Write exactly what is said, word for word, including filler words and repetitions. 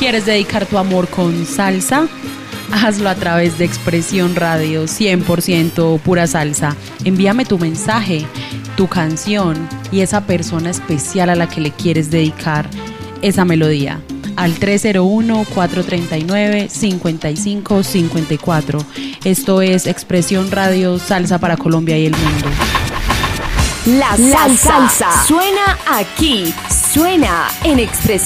¿Quieres dedicar tu amor con salsa? Hazlo a través de Expresión Radio, cien por ciento pura salsa. Envíame tu mensaje, tu canción y esa persona especial a la que le quieres dedicar esa melodía al tres cero uno, cuatro tres nueve, cinco cinco cinco cuatro. Esto es Expresión Radio, salsa para Colombia y el mundo. La salsa, La salsa suena aquí, suena en Expresión